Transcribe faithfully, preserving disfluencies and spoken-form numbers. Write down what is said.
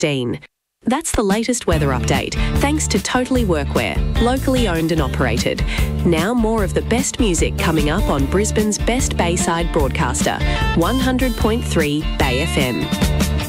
Dean. That's the latest weather update, thanks to Totally Workwear, locally owned and operated. Now more of the best music coming up on Brisbane's best Bayside broadcaster, one hundred point three Bay F M.